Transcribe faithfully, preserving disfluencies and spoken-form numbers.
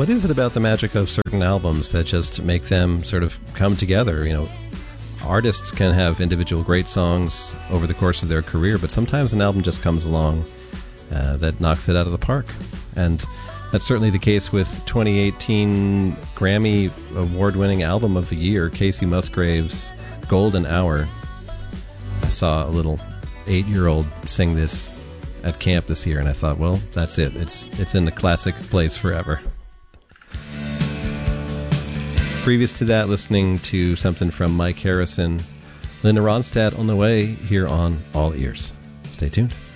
What is it about the magic of certain albums that just make them sort of come together? You know, artists can have individual great songs over the course of their career, but sometimes an album just comes along uh, that knocks it out of the park. And that's certainly the case with twenty eighteen Grammy award-winning album of the year, Kacey Musgrave's Golden Hour. I saw a little eight-year-old sing this at camp this year, and I thought, well, that's it. It's it's in the classic place forever. Previous to that, listening to something from Mike Harrison, Linda Ronstadt on the way here on All Ears. Stay tuned.